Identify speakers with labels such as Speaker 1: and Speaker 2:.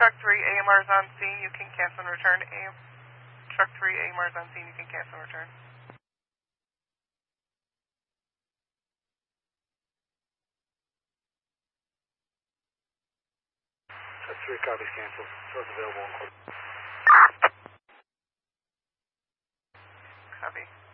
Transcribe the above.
Speaker 1: Truck 3, AMR is on scene, you can cancel and return. Truck 3, AMR is on scene, you can cancel and return.
Speaker 2: Truck 3 copies canceled. Truck available.
Speaker 1: Copy.